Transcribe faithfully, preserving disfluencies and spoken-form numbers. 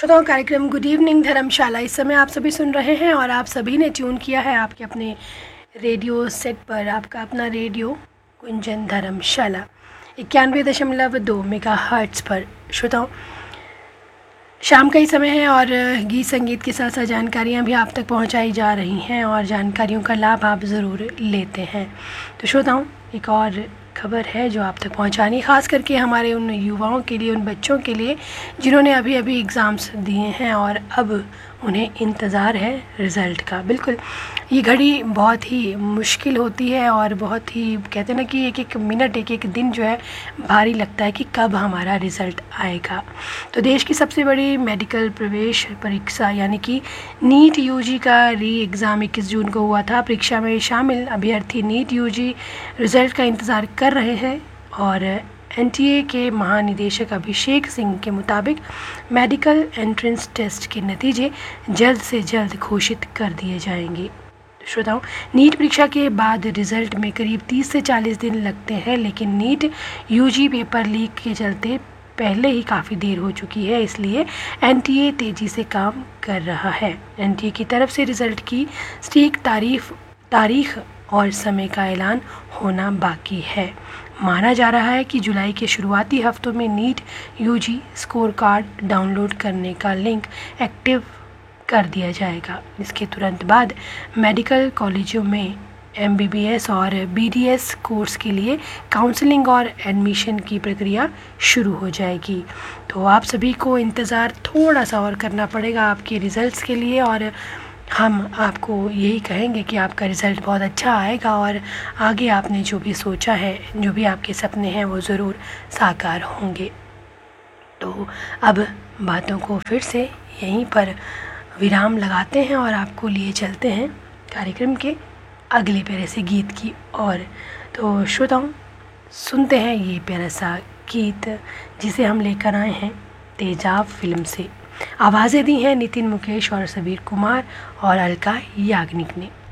श्रोताओं, कार्यक्रम good evening धर्मशाला इस समय आप सभी सुन रहे हैं और आप सभी ने ट्यून किया है आपके अपने रेडियो सेट पर, आपका अपना रेडियो कुंजन धर्मशाला इक्यानवे दशमलव दो मेगा हर्ट्स पर। श्रोताओं, शाम का ही समय है और गीत संगीत के साथ साथ जानकारियाँ भी आप तक पहुँचाई जा रही हैं और जानकारियों का लाभ आप ज़रूर लेते हैं। तो श्रोताओं, एक और खबर है जो आप तक पहुंचानी, ख़ास करके हमारे उन युवाओं के लिए, उन बच्चों के लिए जिन्होंने अभी अभी एग्ज़ाम्स दिए हैं और अब उन्हें इंतज़ार है रिज़ल्ट का। बिल्कुल, ये घड़ी बहुत ही मुश्किल होती है और बहुत ही कहते हैं ना कि एक एक मिनट, एक एक दिन जो है भारी लगता है कि कब हमारा रिज़ल्ट आएगा। तो देश की सबसे बड़ी मेडिकल प्रवेश परीक्षा यानी कि नीट यूजी का री एग्ज़ाम इक्कीस जून को हुआ था। परीक्षा में शामिल अभ्यर्थी नीट यूजी रिज़ल्ट का इंतज़ार कर रहे हैं और एनटीए के महानिदेशक अभिषेक सिंह के मुताबिक मेडिकल एंट्रेंस टेस्ट के नतीजे जल्द से जल्द घोषित कर दिए जाएंगे। श्रोताओं, नीट परीक्षा के बाद रिज़ल्ट में करीब तीस से चालीस दिन लगते हैं, लेकिन नीट यूजी पेपर लीक के चलते पहले ही काफ़ी देर हो चुकी है, इसलिए एनटीए तेज़ी से काम कर रहा है। एनटीए की तरफ से रिज़ल्ट की सटीक तारीफ तारीख और समय का ऐलान होना बाकी है। माना जा रहा है कि जुलाई के शुरुआती हफ्तों में NEET UG score card download करने का लिंक एक्टिव कर दिया जाएगा। इसके तुरंत बाद मेडिकल कॉलेजों में एमबीबीएस और बीडीएस कोर्स के लिए काउंसलिंग और एडमिशन की प्रक्रिया शुरू हो जाएगी। तो आप सभी को इंतज़ार थोड़ा सा और करना पड़ेगा आपके रिज़ल्ट्स के लिए और हम आपको यही कहेंगे कि आपका रिज़ल्ट बहुत अच्छा आएगा और आगे आपने जो भी सोचा है, जो भी आपके सपने हैं, वो ज़रूर साकार होंगे। तो अब बातों को फिर से यहीं पर विराम लगाते हैं और आपको लिए चलते हैं कार्यक्रम के अगले प्यारे से गीत की ओर। तो श्रोताओं, सुनते हैं ये प्यारा सा गीत जिसे हम लेकर आए हैं तेजाब फिल्म से। आवाज़ें दी हैं नितिन मुकेश और सबीर कुमार और अलका याग्निक ने।